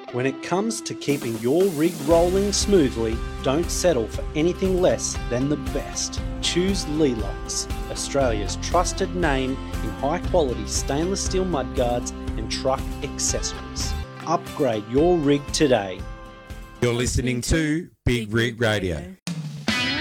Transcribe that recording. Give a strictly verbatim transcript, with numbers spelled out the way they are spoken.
When it comes to keeping your rig rolling smoothly, don't settle for anything less than the best. Choose Leelux, Australia's trusted name in high-quality stainless steel mudguards and truck accessories. Upgrade your rig today. You're listening to Big Rig Radio.